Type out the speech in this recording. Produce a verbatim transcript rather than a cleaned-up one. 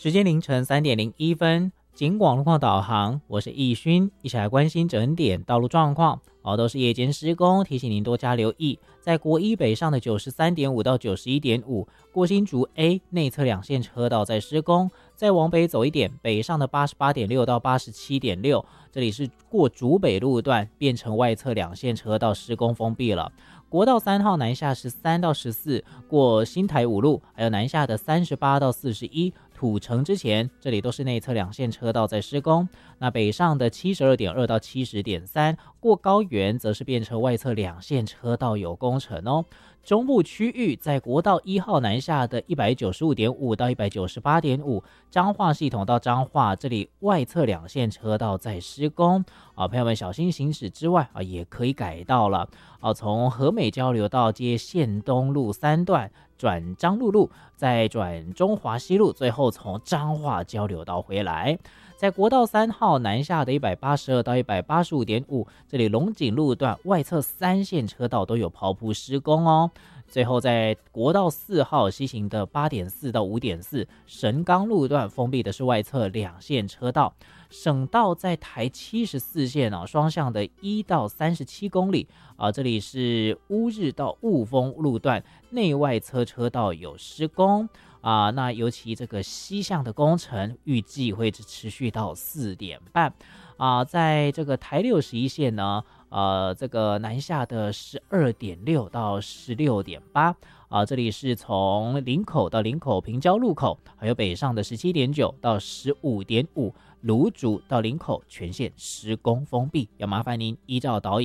时间凌晨三点零一分，警广路况导航，我是易勋，一起来关心整点道路状况。哦，都是夜间施工，提醒您多加留意。在国一北上的九十三点五到九十一点五，过新竹 A 内侧两线车道在施工。再往北走一点，北上的八十八点六到八十七点六，这里是过竹北路段，变成外侧两线车道施工封闭了。国道三号南下十三到十四，过新台五路，还有南下的三十八到四十一。土城之前，这里都是内侧两线车道在施工。那北上的七十二点二到七十点三，过高原则是变成外侧两线车道有工程哦。中部区域在国道一号南下的一百九十五点五到一百九十八点五，彰化系统到彰化，这里外侧两线车道在施工啊，朋友们小心行驶之外啊，也可以改道了啊，从和美交流道接县东路三段。转彰路路，再转中华西路，最后从彰化交流道回来。在国道三号南下的一百八十二到一百八十五点五，这里龙井路段外侧三线车道都有刨铺施工哦。最后在国道四号西行的八点四到五点四，神冈路段封闭的是外侧两线车道。省道在台七十四线啊，双向的一到三十七公里啊，这里是乌日到雾峰路段内外侧车道有施工啊，那尤其这个西向的工程预计会持续到四点半啊，在这个台六十一线呢，呃，这个南下的十二点六到十六点八啊，这里是从林口到林口平交路口，还有北上的十七点九到十五点五，芦竹到林口全线施工封闭，要麻烦您依照导引